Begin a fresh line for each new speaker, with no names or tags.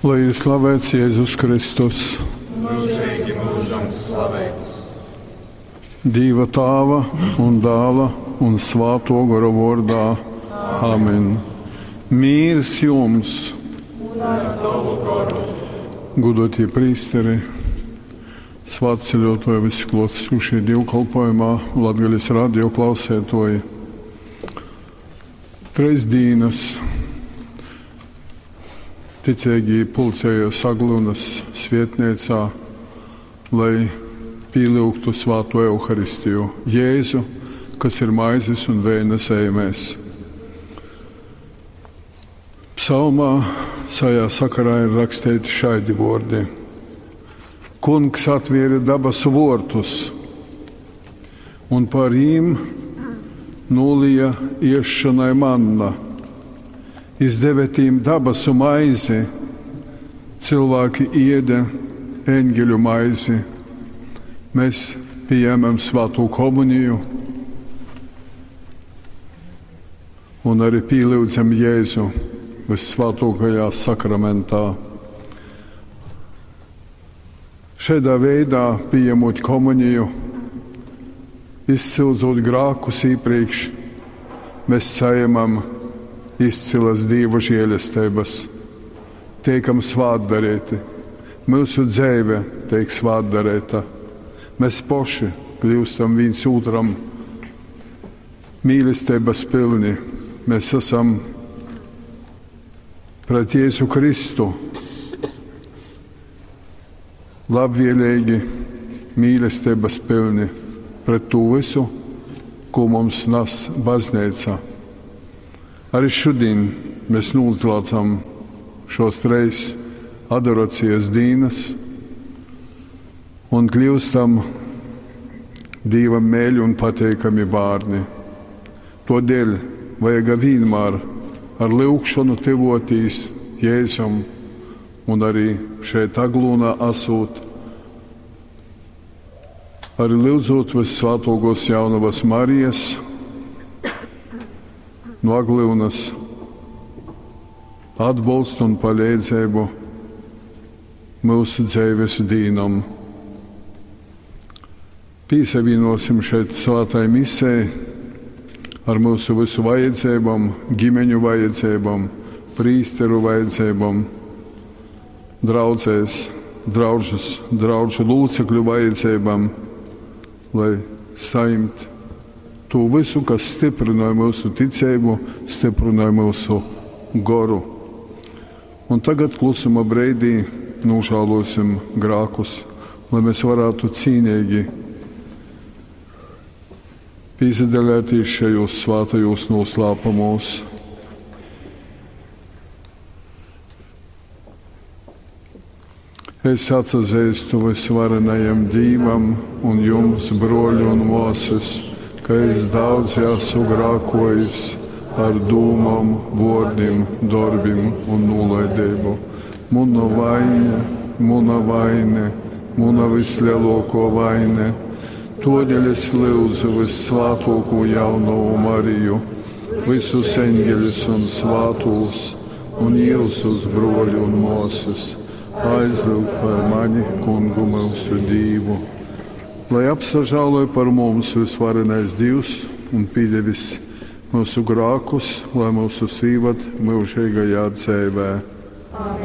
Lai ir slavēts Jēzus Kristus.
Mūžīgi mūžam slavēts.
Dieva Tēva un Dēla un Svētā gara vārdā. Amen. Mīrs jums! Gudotie priesteri, svētceļotāji, visi klausījušie dievkalpojumā, Latgaļas radio klausētoji. Trešdienas ticīgi pulcējās Aglunas svētnīcā, lai pielūgtu Svēto Euharistiju, Jēzu, kas ir maizes un vēja nesējamais. Psalmā šajā sakarā ir rakstīti šādi vārdi: Kungs atvēra dabasu vortus, un par viņiem nolīja iešanai manna. Izdevētīm dabasu maizi, cilvēki ēda eņģeļu maizi. Mēs pieņemam Svēto komuniju un arī pielūdzam Jēzu Vissvētākajā sakramentā. Šādā veidā pieņemot komuniju, izsildzot grēkus iepriekš, mēs saņemam izcilas Dieva žēlastības, tiekam svētdarēti, mūsu dzīve tiek svētdarēta. Mēs paši kļūstam viens otram mīlestības pilni. Mēs esam pret Jēzu Kristu labvēlīgi, mīlestības pilni pret to visu, ko mums nes baznīca. Arī šodien mēs noslēdzam šos trīs adorācijas dienas un kļūstam Dievam mīļi un pateikami bērni. Tādēļ vajag vienmēr ar lūgšanu tuvoties Jēzum un arī šeit Aglunā esot, arī lūdzot Vissvētākos Jaunavas Marijas no Aglunas atbalstu un palīdzību mūsu dzīves dīnam. Piesavienosim šeit svētai misijai ar mūsu visu vajadzībām, ģimeņu vajadzībām, prīsteru vajadzībām, draugu locekļu vajadzībām, lai saimtu to visu, kas stiprināja mūsu ticību, stiprināja mūsu garu. Un tagad klusuma brīdī nožēlosim grēkus, lai mēs varētu cīnīgi piedalīties šajos svētajos noslēpumos. Es atzīstu visvarenajam Dievam un jums, broļi un māsas, ka es daudz esmu grēkojis ar domām, vārdiem, darbiem un nolaidību. Mana vaina, mana vislielākā vaina. Tādēļ es lūdzu Vissvētāko Jaunavu Mariju, visus eņģeļus un svētos un jūsus broļi un māsas, aizlūgt par mani, Kungu mūsu Dievu, lai apsažāloja par mums visvarenais Dievs un piedevis mūsu grēkus, lai mūsu sīvat mūžīgajā dzīvē.
Amen.